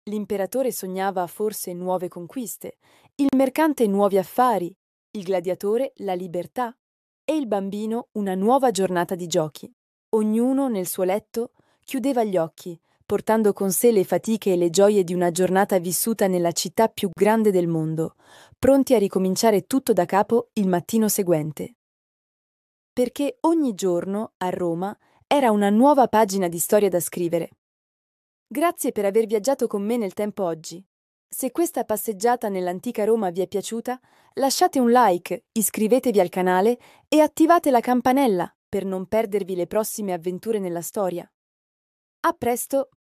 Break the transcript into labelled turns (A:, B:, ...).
A: L'imperatore sognava forse nuove conquiste, il mercante nuovi affari, il gladiatore la libertà e il bambino una nuova giornata di giochi. Ognuno nel suo letto chiudeva gli occhi, portando con sé le fatiche e le gioie di una giornata vissuta nella città più grande del mondo, pronti a ricominciare tutto da capo il mattino seguente. Perché ogni giorno, a Roma, era una nuova pagina di storia da scrivere. Grazie per aver viaggiato con me nel tempo oggi. Se questa passeggiata nell'antica Roma vi è piaciuta, lasciate un like, iscrivetevi al canale e attivate la campanella per non perdervi le prossime avventure nella storia. A presto!